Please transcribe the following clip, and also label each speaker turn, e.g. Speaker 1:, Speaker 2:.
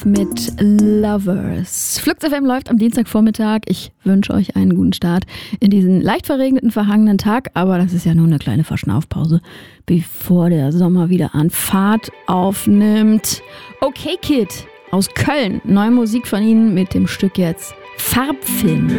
Speaker 1: mit Lovers. Flux FM läuft am Dienstagvormittag. Ich wünsche euch einen guten Start in diesen leicht verregneten, verhangenen Tag. Aber das ist ja nur eine kleine Verschnaufpause, bevor der Sommer wieder an Fahrt aufnimmt. Okay Kid aus Köln. Neue Musik von ihnen mit dem Stück jetzt Farbfilm.